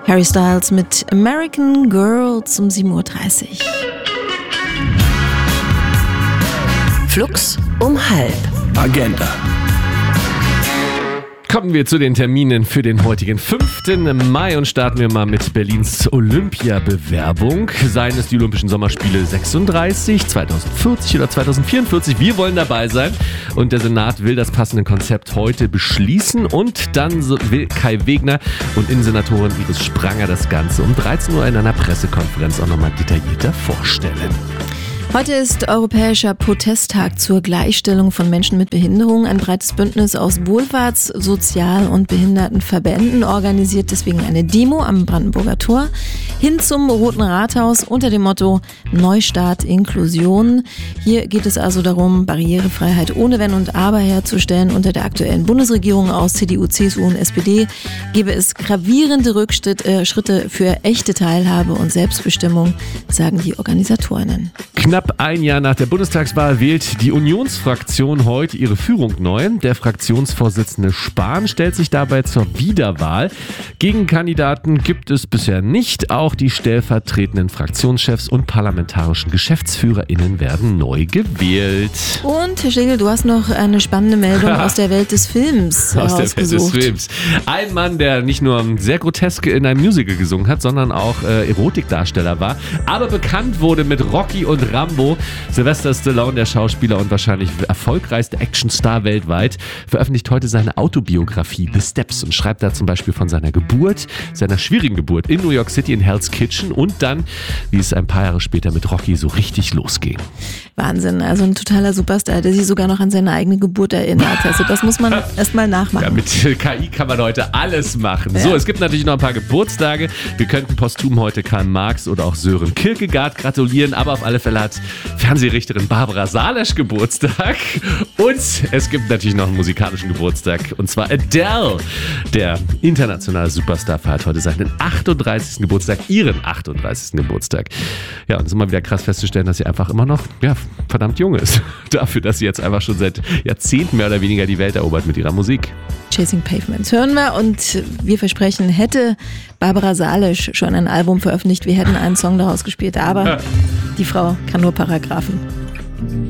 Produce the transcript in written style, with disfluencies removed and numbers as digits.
Harry Styles mit American Girl um 7.30 Uhr. Flux um 12:30. Agenda. Kommen wir zu den Terminen für den heutigen 5. Mai und starten wir mal mit Berlins Olympiabewerbung. Seien es die Olympischen Sommerspiele 36, 2040 oder 2044. Wir wollen dabei sein und der Senat will das passende Konzept heute beschließen und dann will Kai Wegner und Innensenatorin Iris Spranger das Ganze um 13 Uhr in einer Pressekonferenz auch nochmal detaillierter vorstellen. Heute ist Europäischer Protesttag zur Gleichstellung von Menschen mit Behinderung. Ein breites Bündnis aus Wohlfahrts-, Sozial- und Behindertenverbänden organisiert deswegen eine Demo am Brandenburger Tor hin zum Roten Rathaus unter dem Motto Neustart Inklusion. Hier geht es also darum, Barrierefreiheit ohne Wenn und Aber herzustellen. Unter der aktuellen Bundesregierung aus CDU, CSU und SPD gebe es gravierende Schritte für echte Teilhabe und Selbstbestimmung, sagen die Organisatorinnen. Knapp ein Jahr nach der Bundestagswahl wählt die Unionsfraktion heute ihre Führung neu. Der Fraktionsvorsitzende Spahn stellt sich dabei zur Wiederwahl. Gegenkandidaten gibt es bisher nicht. Auch die stellvertretenden Fraktionschefs und parlamentarischen GeschäftsführerInnen werden neu gewählt. Und Herr Schlegel, du hast noch eine spannende Meldung aus der Welt des Films Aus der Welt des Films. Ein Mann, der nicht nur sehr grotesk in einem Musical gesungen hat, sondern auch Erotikdarsteller war, aber bekannt wurde mit Rocky und Rambo. Sylvester Stallone, der Schauspieler und wahrscheinlich erfolgreichste Actionstar weltweit, veröffentlicht heute seine Autobiografie The Steps und schreibt da zum Beispiel von seiner Geburt, seiner schwierigen Geburt in New York City in Hell's Kitchen und dann, wie es ein paar Jahre später mit Rocky so richtig losging. Wahnsinn, also ein totaler Superstar, der sich sogar noch an seine eigene Geburt erinnert. Also das muss man erstmal nachmachen. Ja, mit KI kann man heute alles machen. Ja. So, es gibt natürlich noch ein paar Geburtstage. Wir könnten posthum heute Karl Marx oder auch Sören Kierkegaard gratulieren, aber auf alle Fälle hat Fernsehrichterin Barbara Salesch Geburtstag und es gibt natürlich noch einen musikalischen Geburtstag und zwar Adele. Der internationale Superstar feiert heute seinen 38. Geburtstag, ihren 38. Geburtstag. Ja, und es ist immer wieder krass festzustellen, dass sie einfach immer noch, verdammt jung ist. Dafür, dass sie jetzt einfach schon seit Jahrzehnten mehr oder weniger die Welt erobert mit ihrer Musik. Chasing Pavements hören wir und wir versprechen, hätte Barbara Salesch schon ein Album veröffentlicht, wir hätten einen Song daraus gespielt, aber die Frau kann nur Paragraphen.